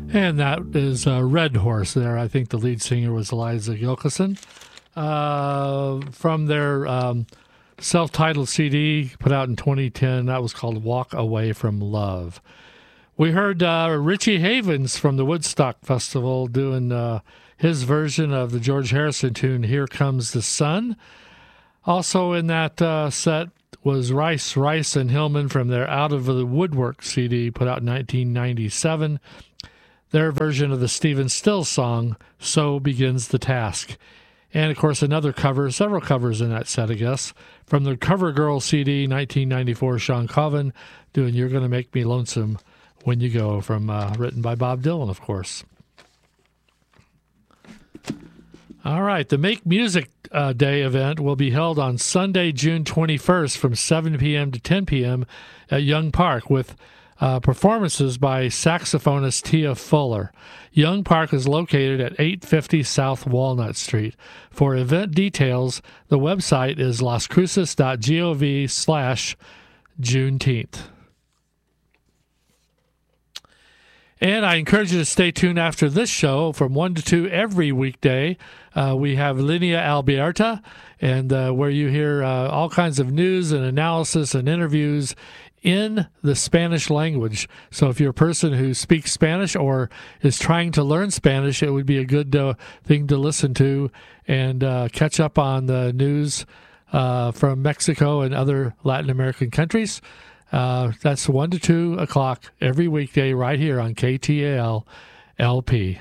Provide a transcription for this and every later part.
And that is Red Horse there. I think the lead singer was Eliza Gilkyson. From their self-titled CD put out in 2010, that was called Walk Away from Love. We heard Richie Havens from the Woodstock Festival doing his version of the George Harrison tune, Here Comes the Sun. Also in that set was Rice and Hillman from their Out of the Woodwork CD put out in 1997. Their version of the Stephen Stills song, So Begins the Task. And, of course, another cover, several covers in that set, I guess, from the Cover Girl CD, 1994, Sean Coven, doing You're Gonna Make Me Lonesome When You Go, from written by Bob Dylan, of course. All right, the Make Music Day event will be held on Sunday, June 21st from 7 p.m. to 10 p.m. at Young Park with performances by saxophonist Tia Fuller. Young Park is located at 850 South Walnut Street. For event details, the website is lascruces.gov/Juneteenth. And I encourage you to stay tuned after this show from 1 to 2 every weekday. We have Linea Alberta, and where you hear all kinds of news and analysis and interviews in the Spanish language. So if you're a person who speaks Spanish or is trying to learn Spanish, it would be a good thing to listen to and catch up on the news from Mexico and other Latin American countries. That's 1 to 2 o'clock every weekday right here on KTAL LP.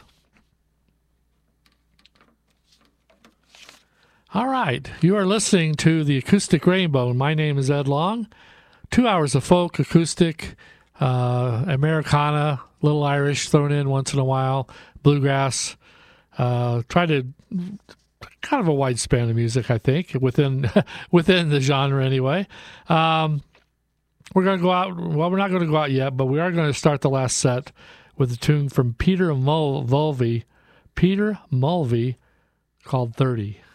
All right, you are listening to the Acoustic Rainbow. My name is Ed Long. 2 hours of folk, acoustic, Americana, little Irish thrown in once in a while, bluegrass. Try to kind of a wide span of music, I think, within the genre anyway. We're going to go out. Well, we're not going to go out yet, but we are going to start the last set with a tune from Peter Mulvey called 30.